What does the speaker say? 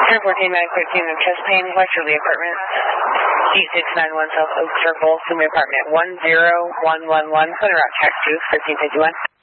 14-913 of chest pain, westerly apartment, D691 South Oak Circle, Sumi apartment 10111, Thunder Rock, tax 2, 1351.